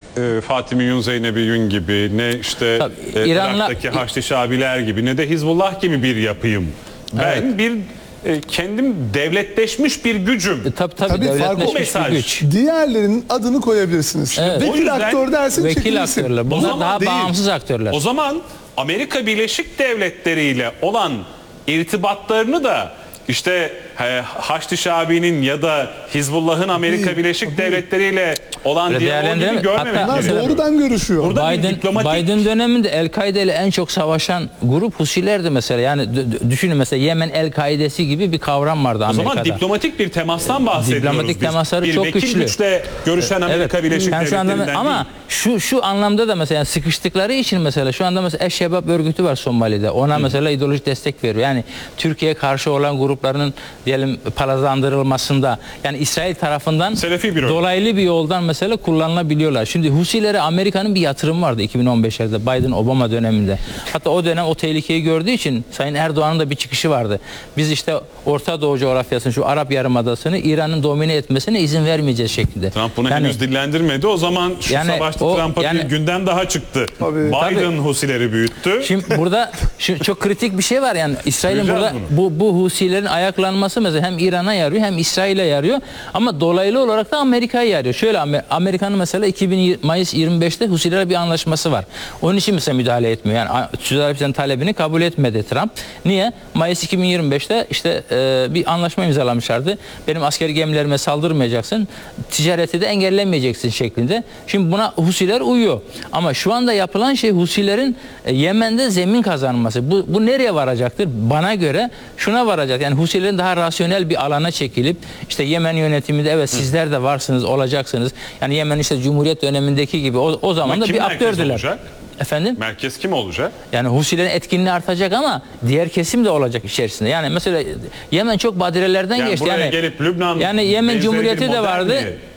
Fatih Yun, Zeynep-i Yun gibi, ne işte Irak'taki Haçlı Şabiler gibi, ne de Hizbullah gibi bir yapıyım. Ben bir kendim devletleşmiş bir gücüm. Tabii devletleşmiş bir güç. Diğerlerinin adını koyabilirsiniz. Evet. Vekil aktör dersin, vekil aktörler. Bunlar daha değil, bağımsız aktörler. O zaman Amerika Birleşik Devletleri ile olan irtibatlarını da işte Haçlı Şabi'nin ya da Hizbullah'ın Amerika Birleşik Devletleri ile olan diyaloğu gibi görmemek gerekiyor. Doğrudan görüşüyor. Biden döneminde El-Kaide ile en çok savaşan grup Husilerdi mesela. Yani düşünün mesela Yemen El-Kaide'si gibi bir kavram vardı Amerika'da. O zaman diplomatik bir temastan bahsediyoruz. Diplomatik temasları bir çok güçlü. güçle görüşen Amerika Birleşik Devletleri'nden ama şu anlamda da mesela sıkıştıkları için mesela şu anda mesela Eşşebab örgütü var Somali'de. Ona mesela ideolojik destek veriyor. Yani Türkiye'ye karşı olan grupların diyelim palazlandırılmasında yani İsrail tarafından dolaylı bir yoldan mesela kullanılabiliyorlar. Şimdi Husilere Amerika'nın bir yatırımı vardı 2015'lerde Biden-Obama döneminde. Hatta o dönem o tehlikeyi gördüğü için Sayın Erdoğan'ın da bir çıkışı vardı. Biz işte Orta Doğu coğrafyasını, şu Arap Yarımadası'nı İran'ın domine etmesine izin vermeyeceğiz şeklinde. Trump bunu henüz dillendirmedi. O zaman şu savaşta Trump'a bir günden daha çıktı. Biden Husileri büyüttü. Şimdi burada çok kritik bir şey var yani İsrail'in burada bu Husilerin ayaklanması mesela hem İran'a yarıyor hem İsrail'e yarıyor ama dolaylı olarak da Amerika'ya yarıyor. Şöyle Amerika'nın mesela Mayıs 25'te Husiler'e bir anlaşması var. Onun için mesela müdahale etmiyor. Yani Suudi Arabistan talebini kabul etmedi Trump. Niye? Mayıs 2025'te işte bir anlaşma imzalamışlardı. Benim askeri gemilerime saldırmayacaksın. Ticareti de engellemeyeceksin şeklinde. Şimdi buna Husiler uyuyor. Ama şu anda yapılan şey Husilerin Yemen'de zemin kazanması. Bu nereye varacaktır? Bana göre şuna varacak. Yani Husilerin daha rasyonel bir alana çekilip işte Yemen yönetiminde evet sizler de varsınız, olacaksınız. Yani Yemen işte Cumhuriyet dönemindeki gibi o zaman da bir aktördüler. Efendim? Merkez kim olacak? Yani Husilerin etkinliği artacak ama diğer kesim de olacak içerisinde. Yani mesela Yemen çok badirelerden geçti. Yani gelip Lübnan yani Yemen Cumhuriyeti de vardı.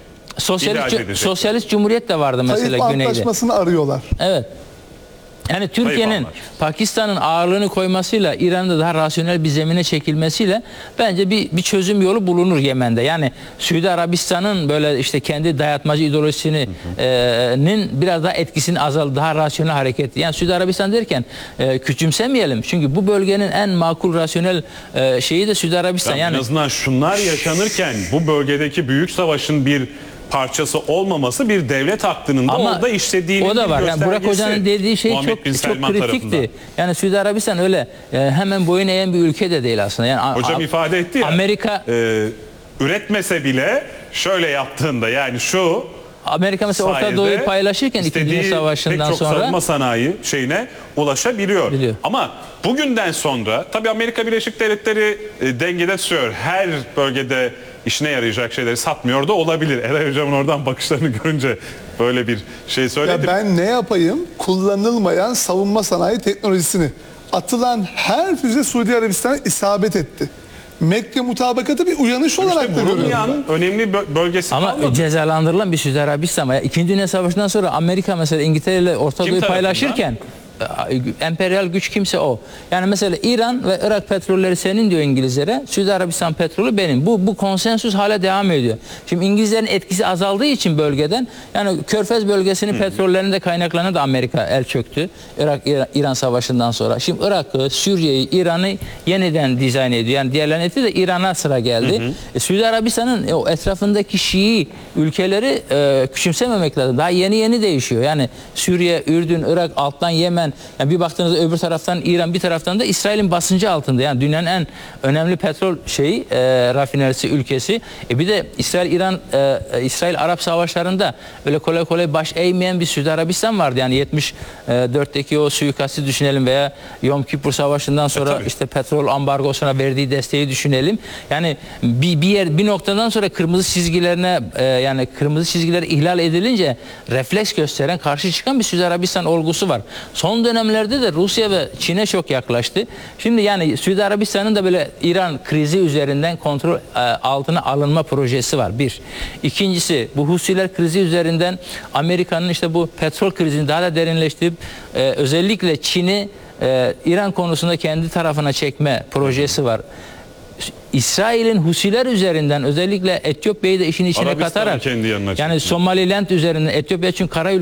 Sosyalist Cumhuriyet de vardı mesela Tayyip güneyde. Antlaşması'nı arıyorlar. Evet. Yani Türkiye'nin Pakistan'ın ağırlığını koymasıyla İran'da daha rasyonel bir zemine çekilmesiyle bence bir çözüm yolu bulunur Yemen'de. Yani Suudi Arabistan'ın böyle işte kendi dayatmacı ideolojisinin biraz daha etkisini azaldı, daha rasyonel hareket. Yani Suudi Arabistan derken küçümsemeyelim. Çünkü bu bölgenin en makul rasyonel şeyi de Suudi Arabistan. Yani en azından şunlar yaşanırken bu bölgedeki büyük savaşın bir parçası olmaması bir devlet aklının da orada işlediğinin o da var. Yani Burak Hoca'nın dediği şey çok kritikti. Tarafından. Yani Suudi Arabistan öyle hemen boyun eğen bir ülke de değil aslında. Yani hocam ifade etti ya. Amerika üretmese bile şöyle yaptığında yani şu Amerika mesela Orta Doğu'yu paylaşırken İkinci Dünya Savaşı'ndan çok sonra savunma sanayi şeyine ulaşabiliyor. Biliyor. Ama bugünden sonra tabii Amerika Birleşik Devletleri dengede tutuyor. Her bölgede işine yarayacak şeyleri satmıyor da olabilir. Eray Hocam'ın oradan bakışlarını görünce böyle bir şey söyledim. Ya ben ne yapayım? Kullanılmayan savunma sanayi teknolojisini. Atılan her füze Suudi Arabistan'a isabet etti. Mekke mutabakatı bir uyanış olarak da görüyorum. Önemli bölgesi ama kalmadı. Cezalandırılan bir Suudi Arabistan. İkinci Dünya Savaşı'ndan sonra Amerika mesela İngiltere ile Orta Doğu'yu paylaşırken emperyal güç kimse o. Yani mesela İran ve Irak petrolleri senin diyor İngilizlere. Suudi Arabistan petrolü benim. Bu konsensus hala devam ediyor. Şimdi İngilizlerin etkisi azaldığı için bölgeden yani Körfez bölgesinin petrollerinde kaynaklanan da Amerika el çöktü. İran savaşından sonra. Şimdi Irak'ı, Suriye'yi, İran'ı yeniden dizayn ediyor. Yani diğerlerinin eti de İran'a sıra geldi. Suudi Arabistan'ın o etrafındaki Şii ülkeleri küçümsememek lazım. Daha yeni değişiyor. Yani Suriye, Ürdün, Irak, alttan Yemen. Yani bir baktığınızda öbür taraftan İran, bir taraftan da İsrail'in basıncı altında. Yani dünyanın en önemli petrol rafinerisi ülkesi. Bir de İsrail-Arap savaşlarında öyle kolay baş eğmeyen bir Suudi Arabistan vardı. Yani 74'teki o suikasti düşünelim veya Yom Kippur Savaşı'ndan sonra işte petrol ambargosuna verdiği desteği düşünelim. Yani bir noktadan sonra kırmızı çizgilerine yani kırmızı çizgiler ihlal edilince refleks gösteren, karşı çıkan bir Suudi Arabistan olgusu var. Son dönemlerde de Rusya ve Çin'e çok yaklaştı. Şimdi yani Suudi Arabistan'ın da böyle İran krizi üzerinden kontrol altına alınma projesi var. Bir. İkincisi bu Husiler krizi üzerinden Amerika'nın işte bu petrol krizini daha da derinleştirip özellikle Çin'i İran konusunda kendi tarafına çekme projesi var. İsrail'in Husiler üzerinden özellikle Etiyopya'yı da işin içine katarak yani Somaliland üzerinden Etiyopya için kara